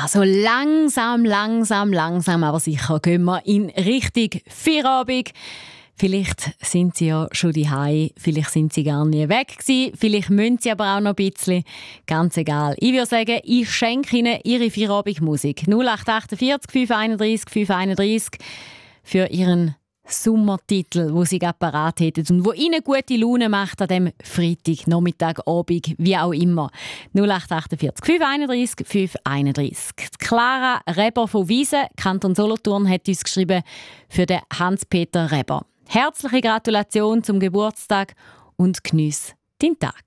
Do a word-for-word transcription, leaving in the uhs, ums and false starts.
Ja, so langsam, langsam, langsam, aber sicher gehen wir in Richtung Feierabend. Vielleicht sind Sie ja schon daheim, vielleicht sind Sie gar nie weg gewesen, vielleicht müssen Sie aber auch noch ein bisschen. Ganz egal. Ich würde sagen, ich schenke Ihnen Ihre Feierabendmusik. null acht achtundvierzig fünf einunddreißig fünf einunddreißig für Ihren Sommertitel, wo Sie gerade parat hätten und wo Ihnen gute Laune macht an dem Freitag, Nachmittag, Abend, wie auch immer. null acht achtundvierzig fünf einunddreißig fünf einunddreißig. Clara Reber von Wiesen, Kanton Solothurn, hat uns geschrieben für den Hans-Peter Reber. Herzliche Gratulation zum Geburtstag und geniesse deinen Tag.